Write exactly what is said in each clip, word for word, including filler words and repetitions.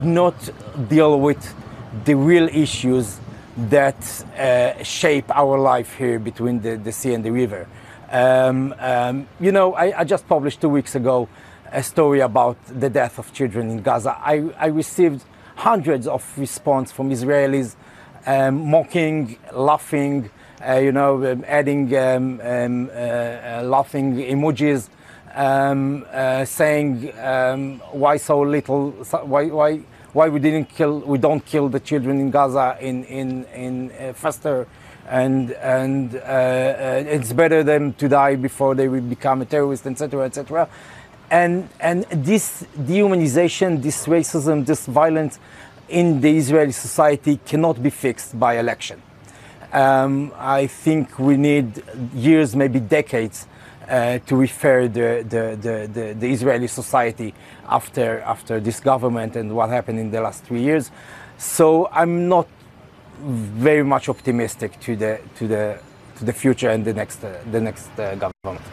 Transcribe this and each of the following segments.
not deal with the real issues that uh, shape our life here between the, the sea and the river. Um, um, you know, I, I just published two weeks ago a story about the death of children in Gaza. I, I received hundreds of responses from Israelis, um, mocking, laughing, uh, you know, um, adding um, um, uh, uh, laughing emojis, um, uh, saying um, why so little, why, why, why we didn't kill, we don't kill the children in Gaza in in in uh, faster, and and uh, uh, it's better them to die before they will become a terrorist, et cetera, et cetera. And and this dehumanization, this racism, this violence in the Israeli society cannot be fixed by election. Um, I think we need years, maybe decades, uh, to repair the, the, the, the, the Israeli society after after this government and what happened in the last three years. So I'm not very much optimistic to the to the to the future and the next uh, the next uh, government.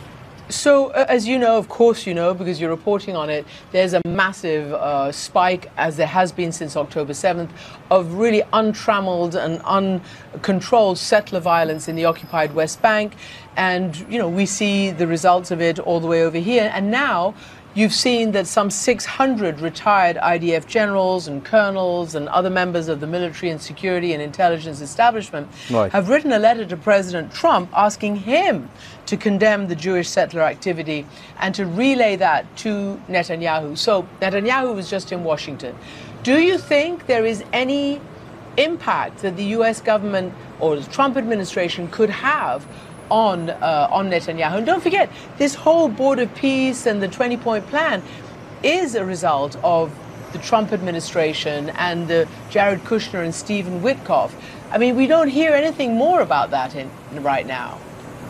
So, uh, as you know, of course you know, because you're reporting on it, there's a massive uh, spike, as there has been since October seventh, of really untrammeled and uncontrolled settler violence in the occupied West Bank. And, you know, we see the results of it all the way over here. And now you've seen that some six hundred retired I D F generals and colonels and other members of the military and security and intelligence establishment right. have written a letter to President Trump asking him to condemn the Jewish settler activity and to relay that to Netanyahu. So Netanyahu was just in Washington. Do you think there is any impact that the U S government or the Trump administration could have on uh, on Netanyahu? And don't forget, this whole Board of Peace and the twenty-point plan is a result of the Trump administration and the Jared Kushner and Stephen Witkoff. I mean, we don't hear anything more about that in, right now.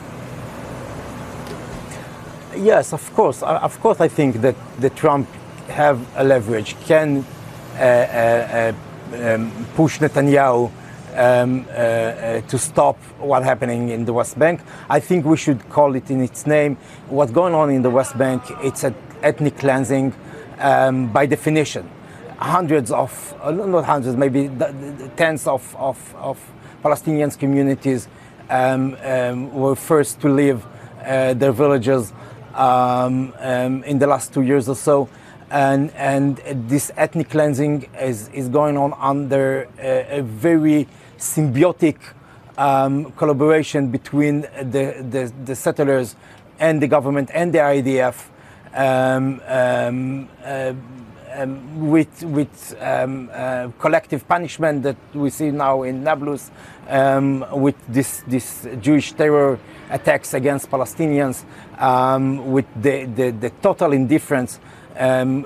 Yes, of course. Of course, I think that the Trump have a leverage, can uh, uh, um, push Netanyahu Um, uh, uh, to stop what's happening in the West Bank. I think we should call it in its name. What's going on in the West Bank, it's an ethnic cleansing um, by definition. Hundreds of, uh, not hundreds, maybe the, the tens of, of, of Palestinian communities um, um, were first to leave uh, their villages um, um, in the last two years or so. And, and this ethnic cleansing is, is going on under a, a very symbiotic um, collaboration between the, the, the settlers and the government and the I D F, um, um, uh, um, with, with um, uh, collective punishment that we see now in Nablus, um, with this, this Jewish terror attacks against Palestinians, um, with the, the, the total indifference Um,